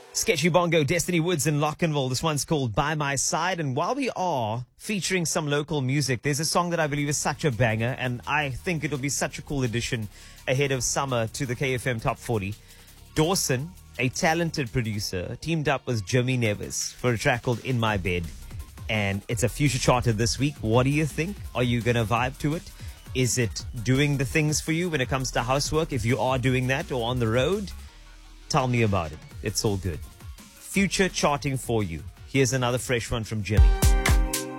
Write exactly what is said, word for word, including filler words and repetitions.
Sketchy Bongo, Destiny Woods and Lockenville. This one's called By My Side. And while we are featuring some local music, there's a song that I believe is such a banger, and I think it'll be such a cool addition ahead of summer to the K F M Top forty. Dawson, a talented producer, teamed up with Jimmy Nevis for a track called In My Bed. And it's a future charter this week. What do you think? Are you going to vibe to it? Is it doing the things for you when it comes to housework? If you are doing that or on the road, tell me about it. It's all good. Future charting for you. Here's another fresh one from Jimmy.